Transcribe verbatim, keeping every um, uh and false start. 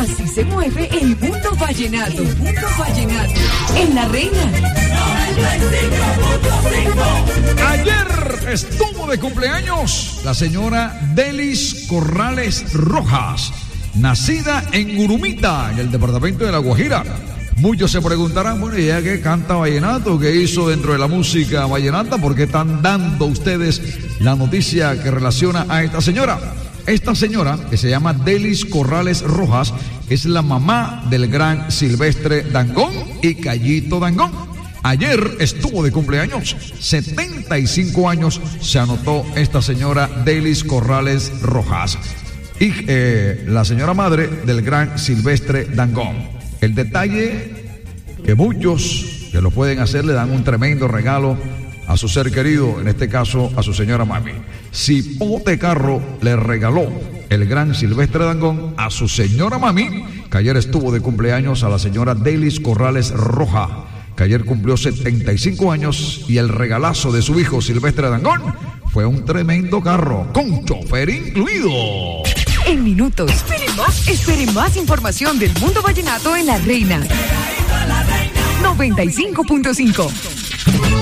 Así se mueve el mundo vallenato. El mundo vallenato. En La Reina. Ayer estuvo de cumpleaños la señora Delis Corrales Rojas, nacida en Urumita, en el departamento de La Guajira. Muchos se preguntarán, bueno, ¿y ella qué canta vallenato? ¿Qué hizo dentro de la música vallenata? ¿Por qué están dando ustedes la noticia que relaciona a esta señora? Esta señora, que se llama Delis Corrales Rojas, es la mamá del gran Silvestre Dangond y Cayito Dangond. Ayer estuvo de cumpleaños, setenta y cinco años se anotó esta señora Delis Corrales Rojas, y eh, la señora madre del gran Silvestre Dangond. El detalle que muchos que lo pueden hacer le dan un tremendo regalo a su ser querido, en este caso a su señora mami. Cipote Carro le regaló el gran Silvestre Dangond a su señora mami, que ayer estuvo de cumpleaños, a la señora Delis Corrales Rojas, que ayer cumplió setenta y cinco años, y el regalazo de su hijo Silvestre Dangond fue un tremendo carro con chofer incluido. En minutos, esperen más, esperen más información del mundo vallenato en La Reina. noventa y cinco punto cinco.